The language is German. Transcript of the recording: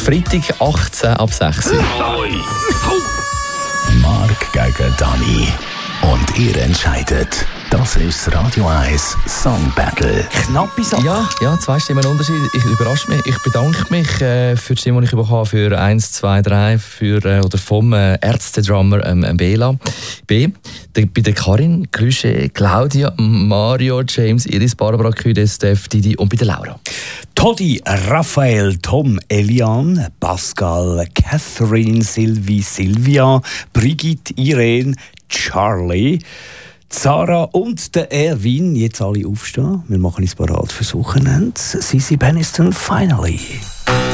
Freitag 18 ab 6 Uhr. Mark gegen Dani. Und ihr entscheidet. Das ist das Radio 1 Song Battle. Knappe Sache. Ja, 2 Stimmen Unterschied. Ich überrasche mich. Ich bedanke mich für die Stimme, die ich bekommen habe, für 1, 2, 3 oder vom Ärzte-Drummer Bela B. Bei der Karin, Klüsche, Claudia, Mario, James, Iris, Barbara, Küdes, Steph, Didi und bei der Laura. Todi, Raphael, Tom, Elian, Pascal, Catherine, Sylvie, Silvia, Brigitte, Irene, Charlie, Sarah und der Erwin. Jetzt alle aufstehen. Wir machen uns bereit fürs Wochenende. Sisi Banniston, finally.